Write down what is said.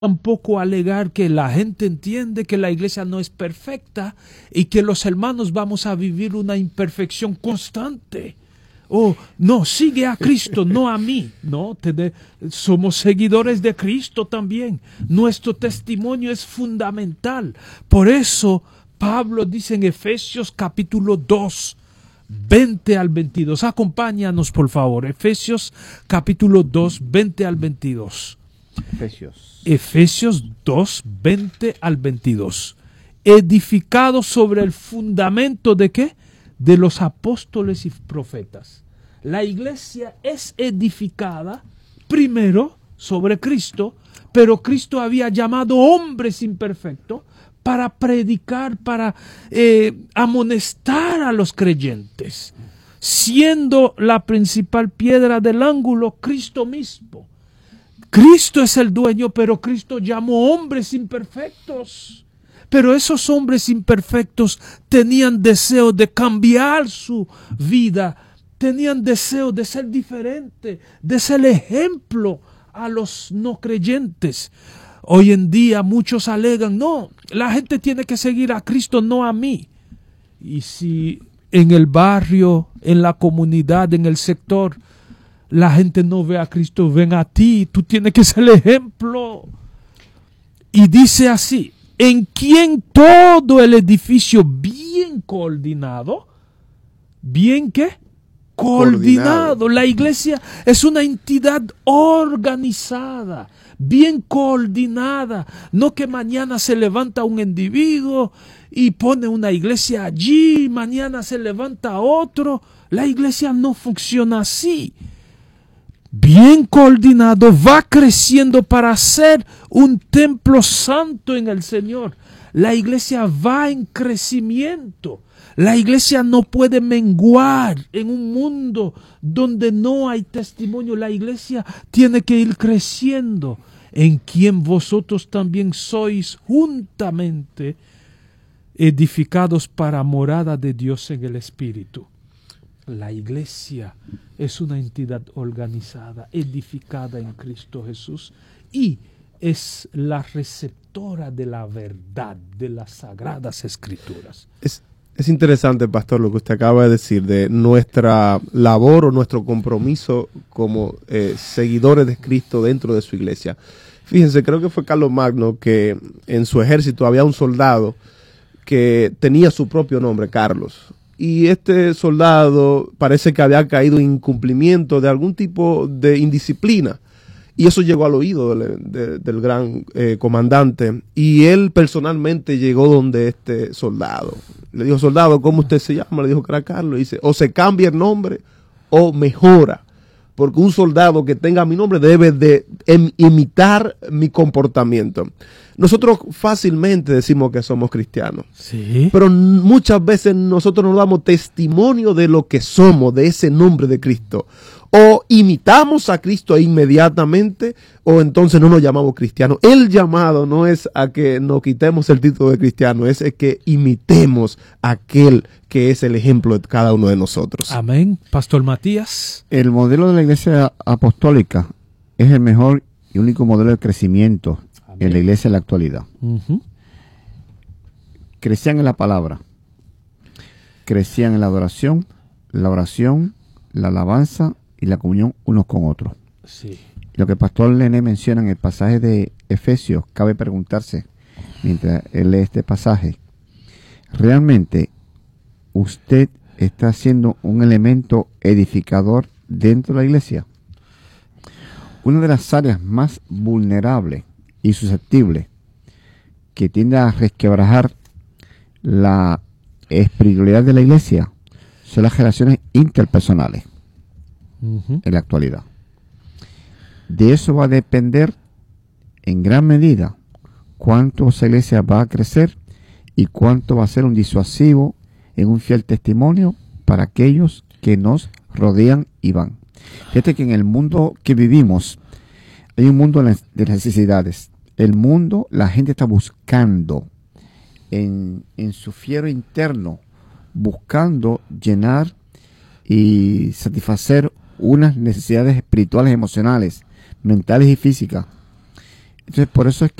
tampoco alegar que la gente entiende que la iglesia no es perfecta y que los hermanos vamos a vivir una imperfección constante. Oh, no, sigue a Cristo, no a mí. No, somos seguidores de Cristo también. Nuestro testimonio es fundamental. Por eso Pablo dice en Efesios capítulo 2, 20 al 22. Acompáñanos, por favor. Efesios capítulo 2, 20 al 22. Efesios 2, 20 al 22. Edificado sobre el fundamento ¿de qué? De los apóstoles y profetas. La iglesia es edificada primero sobre Cristo, pero Cristo había llamado hombres imperfectos para predicar, para amonestar a los creyentes, siendo la principal piedra del ángulo Cristo mismo. Cristo es el dueño, pero Cristo llamó hombres imperfectos. Pero esos hombres imperfectos tenían deseo de cambiar su vida, tenían deseo de ser diferente, de ser ejemplo a los no creyentes. Hoy en día muchos alegan, no, la gente tiene que seguir a Cristo, no a mí. Y si en el barrio, en la comunidad, en el sector, la gente no ve a Cristo, ven a ti, tú tienes que ser el ejemplo. Y dice así, en quien todo el edificio bien coordinado, ¿bien qué? Coordinado. La iglesia es una entidad organizada, bien coordinada. No que mañana se levanta un individuo y pone una iglesia allí, mañana se levanta otro. La iglesia no funciona así. Bien coordinado, va creciendo para ser un templo santo en el Señor. La iglesia va en crecimiento. La iglesia no puede menguar en un mundo donde no hay testimonio. La iglesia tiene que ir creciendo, en quien vosotros también sois juntamente edificados para morada de Dios en el Espíritu. La iglesia es una entidad organizada, edificada en Cristo Jesús y es la receptora de la verdad, de las sagradas escrituras. Es interesante, pastor, lo que usted acaba de decir de nuestra labor o nuestro compromiso como seguidores de Cristo dentro de su iglesia. Fíjense, creo que fue Carlos Magno que en su ejército había un soldado que tenía su propio nombre, Carlos. Y este soldado parece que había caído en incumplimiento de algún tipo de indisciplina. Y eso llegó al oído del gran comandante. Y él personalmente llegó donde este soldado. Le dijo, soldado, ¿cómo usted se llama? Le dijo que era Carlos. Y dice, o se cambia el nombre o mejora. Porque un soldado que tenga mi nombre debe de imitar mi comportamiento. Nosotros fácilmente decimos que somos cristianos. Sí. Pero muchas veces nosotros no damos testimonio de lo que somos, de ese nombre de Cristo. O imitamos a Cristo inmediatamente, o entonces no nos llamamos cristianos. El llamado no es a que nos quitemos el título de cristiano, es que imitemos a aquel que es el ejemplo de cada uno de nosotros. Amén. Pastor Matías. El modelo de la iglesia apostólica es el mejor y único modelo de crecimiento en la iglesia en la actualidad. Crecían en la palabra, crecían en la adoración, la oración, la alabanza y la comunión unos con otros. Sí. Lo que el pastor Lené menciona en el pasaje de Efesios, cabe preguntarse, mientras él lee este pasaje, ¿realmente usted está siendo un elemento edificador dentro de la iglesia? Una de las áreas más vulnerables y susceptibles que tiende a resquebrajar la espiritualidad de la iglesia son las relaciones interpersonales en la actualidad. De eso va a depender en gran medida cuánto esa iglesia va a crecer y cuánto va a ser un disuasivo en un fiel testimonio para aquellos que nos rodean y van. Fíjate que en el mundo que vivimos hay un mundo de necesidades. El mundo, la gente está buscando en su fiero interno, buscando llenar y satisfacer unas necesidades espirituales, emocionales, mentales y físicas. Entonces, por eso es